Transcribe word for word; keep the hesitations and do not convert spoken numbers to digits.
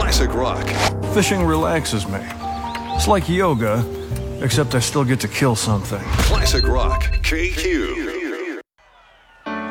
Classic rock. Fishing relaxes me. It's like yoga, except I still get to kill something. Classic rock. K Q.